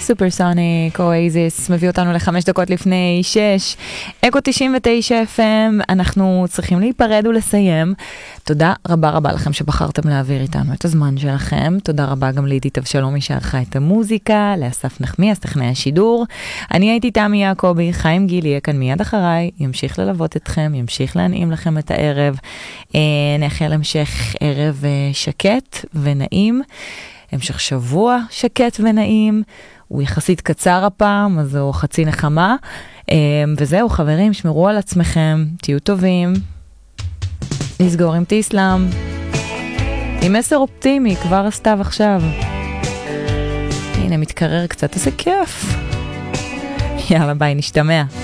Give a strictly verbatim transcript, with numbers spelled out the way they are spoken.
סופרסוניק, אוייזיס, מביא אותנו לחמש דקות לפני שש. אקו תשעים ותשע אף אם, אנחנו צריכים להיפרד ולסיים. תודה רבה רבה לכם שבחרתם להעביר איתנו את הזמן שלכם. תודה רבה גם לעידית אבשלומי שערכה את המוזיקה, לאסף נחמיאס, טכנאי השידור. אני הייתי תמי יעקובי, חיים גיל יהיה כאן מיד אחריי, ימשיך ללוות אתכם, ימשיך להנעים לכם את הערב. נאחל המשך ערב שקט ונעים, המשך שבוע שקט ונעים, הוא יחסית קצר הפעם, אז הוא חצי נחמה. וזהו חברים, שמרו על עצמכם, תהיו טובים. נסגור עם תיסלם, עם מסר אופטימי, כבר הסתיו עכשיו. הנה מתקרר קצת, איזה כיף. יאללה ביי, נשתמע.